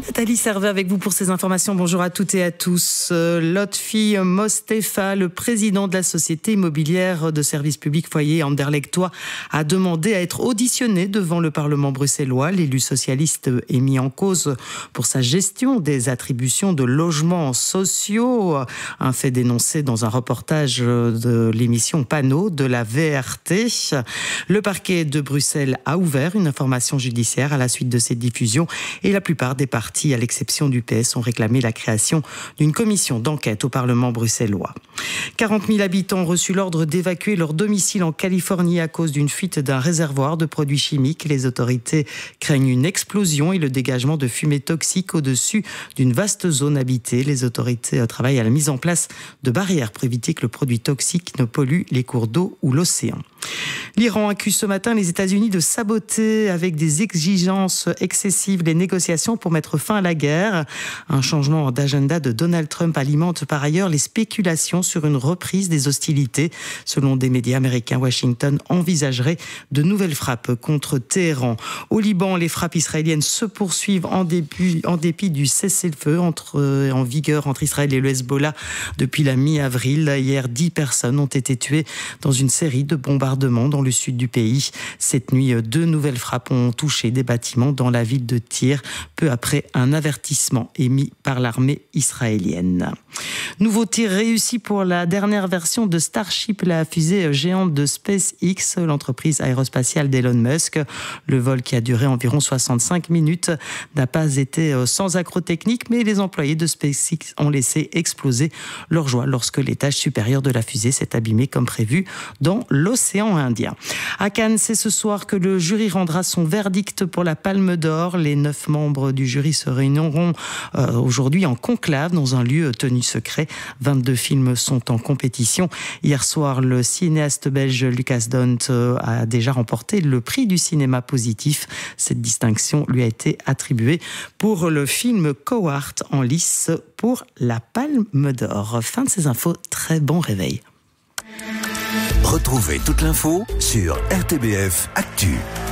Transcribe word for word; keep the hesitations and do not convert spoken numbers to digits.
Nathalie Servet avec vous pour ces informations. Bonjour à toutes et à tous. Lotfi Mostefa, le président de la société immobilière de services publics Foyer Anderlechtois, a demandé à être auditionné devant le Parlement bruxellois. L'élu socialiste est mis en cause pour sa gestion des attributions de logements sociaux. Un fait dénoncé dans un reportage de l'émission Panneau de la V R T. Le parquet de Bruxelles a ouvert une information judiciaire à la suite de cette diffusion et la plupart des partis, à l'exception du P S, ont réclamé la création d'une commission d'enquête au Parlement bruxellois. quarante mille habitants ont reçu l'ordre d'évacuer leur domicile en Californie à cause d'une fuite d'un réservoir de produits chimiques. Les autorités craignent une explosion et le dégagement de fumée toxique au-dessus d'une vaste zone habitée. Les autorités travaillent à la mise en place de barrières pour éviter que le produit toxique ne pollue les cours d'eau ou l'océan. L'Iran accuse ce matin les États-Unis de saboter avec des exigences excessives les négociations pour mettre fin à la guerre. Un changement d'agenda de Donald Trump alimente par ailleurs les spéculations sur une reprise des hostilités. Selon des médias américains, Washington envisagerait de nouvelles frappes contre Téhéran. Au Liban, les frappes israéliennes se poursuivent en dépit, en dépit du cessez-le-feu entre, en vigueur entre Israël et le Hezbollah depuis la mi-avril. Hier, dix personnes ont été tuées dans une série de bombardements dans le sud du pays. Cette nuit, deux nouvelles frappes ont touché des bâtiments dans la ville de Tyr, peu après un avertissement émis par l'armée israélienne. Nouveau tir réussi pour la dernière version de Starship, la fusée géante de SpaceX, l'entreprise aérospatiale d'Elon Musk. Le vol, qui a duré environ soixante-cinq minutes, n'a pas été sans accroc technique, mais les employés de SpaceX ont laissé exploser leur joie lorsque l'étage supérieur de la fusée s'est abîmé comme prévu dans l'océan Indien. À Cannes, c'est ce soir que le jury rendra son verdict pour la Palme d'Or. Les neuf membres du jury se réuniront euh, aujourd'hui en conclave dans un lieu tenu secret. vingt-deux films sont en compétition. Hier soir, le cinéaste belge Lucas Dont a déjà remporté le prix du cinéma positif. Cette distinction lui a été attribuée pour le film Coward en lice pour la Palme d'Or. Fin de ces infos. Très bon réveil. Retrouvez toute l'info sur R T B F Actu.